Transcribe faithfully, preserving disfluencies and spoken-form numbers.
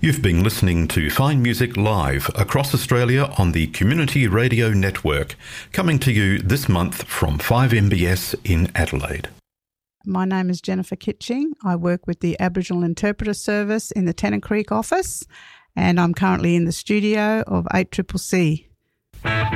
You've been listening to Fine Music Live across Australia on the Community Radio Network, coming to you this month from five M B S in Adelaide. My name is Jennifer Kitching. I work with the Aboriginal Interpreter Service in the Tennant Creek office, and I'm currently in the studio of eight C C C.